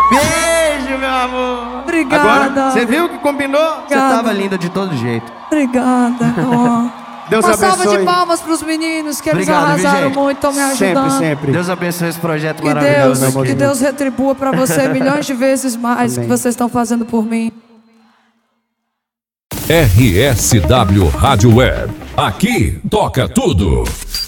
Beijo, meu amor. Obrigada. Agora, você viu que combinou? Você tava linda de todo jeito. Obrigada. Deus Uma abençoe. salva de palmas pros meninos, que Obrigado, eles arrasaram viu, muito, estão me ajudando. Sempre. Deus abençoe esse projeto Que maravilhoso, meu Deus, amor. que Deus retribua pra você milhões de vezes mais que vocês estão fazendo por mim. RSW Rádio Web. Aqui toca tudo.